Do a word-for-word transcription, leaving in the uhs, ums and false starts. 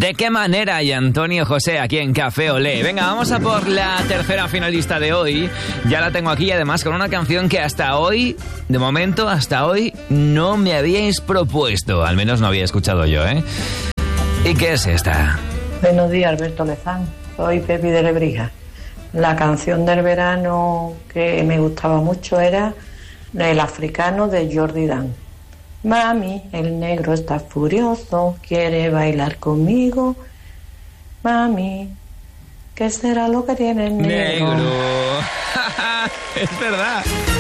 ¿De qué manera? Y Antonio José aquí en Café Olé. Venga, vamos a por la tercera finalista de hoy. Ya la tengo aquí, además con una canción que hasta hoy, de momento, hasta hoy, no me habíais propuesto. Al menos no había escuchado yo, ¿eh? ¿Y qué es esta? Buenos días, Alberto Lezán. Soy Pepi de Lebrija. La canción del verano que me gustaba mucho era El africano de Jordi Dan. Mami, el negro está furioso, quiere bailar conmigo. Mami, ¿qué será lo que tiene el negro? Negro. Es verdad.